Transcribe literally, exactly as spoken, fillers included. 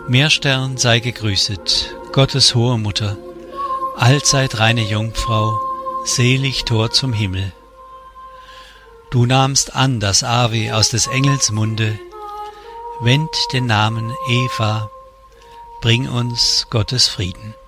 Meerstern sei gegrüßet, Gottes hohe Mutter, allzeit reine Jungfrau, selig Tor zum Himmel. Du nahmst an das Ave aus des Engels Munde, wend den Namen Eva, bring uns Gottes Frieden.